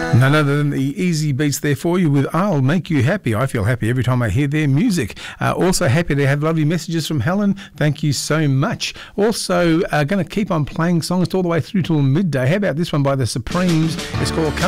None other than the Easy Beats there for you with I'll Make You Happy. I feel happy every time I hear their music. Also happy to have lovely messages from Helen. Thank you so much. Also going to keep on playing songs all the way through till midday. How about this one by the Supremes? It's called